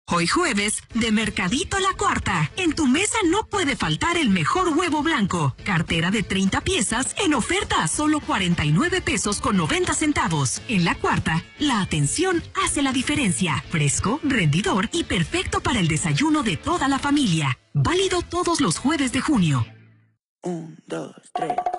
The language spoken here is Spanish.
Hoy jueves, de Mercadito La Cuarta. En tu mesa no puede faltar el mejor huevo blanco. Cartera de 30 piezas en oferta a solo 49 pesos con 90 centavos. En La Cuarta, la atención hace la diferencia. Fresco, rendidor y perfecto para el desayuno de toda la familia. Válido todos los jueves de junio. 1, 2, 3.